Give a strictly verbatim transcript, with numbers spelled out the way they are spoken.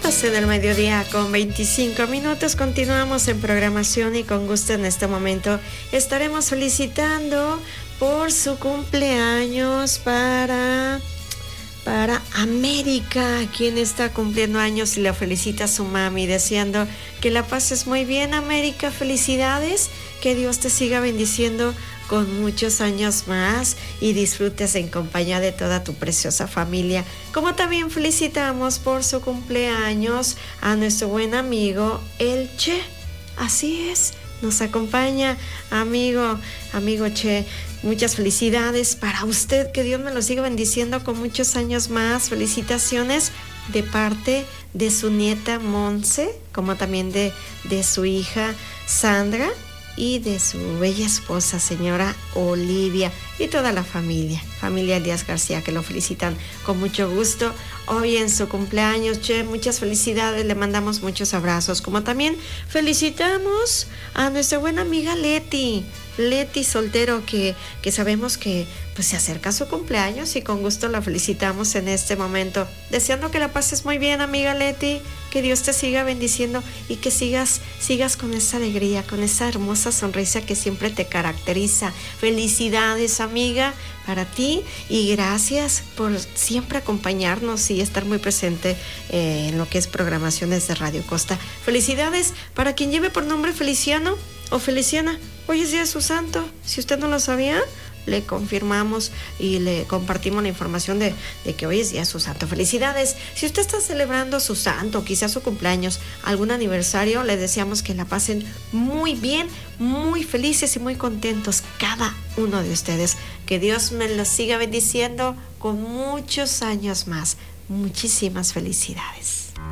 doce del mediodía con veinticinco minutos. Continuamos en programación y con gusto en este momento estaremos felicitando por su cumpleaños para, para América, quien está cumpliendo años y la felicita a su mami, deseando que la pases muy bien, América. Felicidades, que Dios te siga bendiciendo con muchos años más y disfrutes en compañía de toda tu preciosa familia. Como también felicitamos por su cumpleaños a nuestro buen amigo El Che. Así es, nos acompaña amigo, amigo Che. Muchas felicidades para usted, que Dios me lo siga bendiciendo con muchos años más. Felicitaciones de parte de su nieta Monse, como también de, de su hija Sandra, y de su bella esposa, señora Olivia, y toda la familia, familia Díaz García, que lo felicitan con mucho gusto hoy en su cumpleaños. Che, muchas felicidades, le mandamos muchos abrazos, como también felicitamos a nuestra buena amiga Leti, Leti Soltero, que, que sabemos que pues se acerca su cumpleaños y con gusto la felicitamos en este momento, deseando que la pases muy bien, amiga Leti, que Dios te siga bendiciendo y que sigas, sigas con esa alegría, con esa hermosa sonrisa que siempre te caracteriza. Felicidades, amiga, para ti, y gracias por siempre acompañarnos y estar muy presente eh, en lo que es programaciones de Radio Costa. Felicidades para quien lleve por nombre Feliciano o Feliciana. Hoy es día de su santo. Si usted no lo sabía, le confirmamos y le compartimos la información de, de que hoy es día de su santo. Felicidades. Si usted está celebrando su santo, quizás su cumpleaños, algún aniversario, le deseamos que la pasen muy bien, muy felices y muy contentos cada uno de ustedes. Que Dios me los siga bendiciendo con muchos años más. Muchísimas felicidades.